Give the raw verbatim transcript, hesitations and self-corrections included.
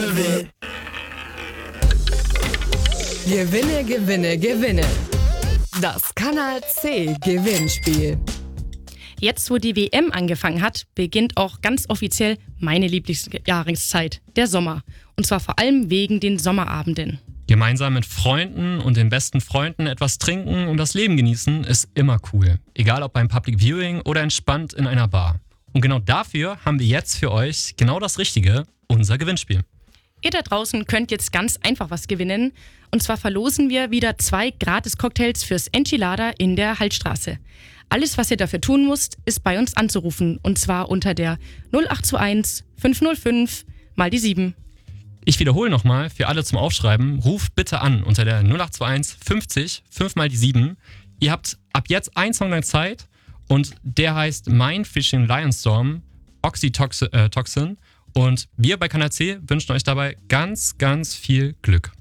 Gewinne, gewinne, gewinne. Das Kanal C Gewinnspiel. Jetzt, wo die W M angefangen hat, beginnt auch ganz offiziell meine Lieblingsjahreszeit, der Sommer. Und zwar vor allem wegen den Sommerabenden. Gemeinsam mit Freunden und den besten Freunden etwas trinken und das Leben genießen ist immer cool. Egal ob beim Public Viewing oder entspannt in einer Bar. Und genau dafür haben wir jetzt für euch genau das Richtige, unser Gewinnspiel. Ihr da draußen könnt jetzt ganz einfach was gewinnen. Und zwar verlosen wir wieder zwei Gratis-Cocktails fürs Enchilada in der Hallstraße. Alles, was ihr dafür tun müsst, ist bei uns anzurufen. Und zwar unter der null acht zwei eins fünf null fünf mal die sieben. Ich wiederhole nochmal für alle zum Aufschreiben. Ruft bitte an unter der null acht zwei eins fünfzig fünf mal die sieben. Ihr habt ab jetzt einen Song lang Zeit und der heißt Mind Fishing Lionstorm Oxytocin. Und wir bei Kanal C wünschen euch dabei ganz, ganz viel Glück.